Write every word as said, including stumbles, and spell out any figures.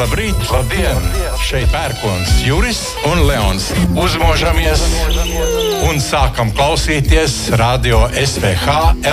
Labrīt, labdien! Šeit pērkons Juris un Leons. Uzmožamies un sākam klausīties Radio S V H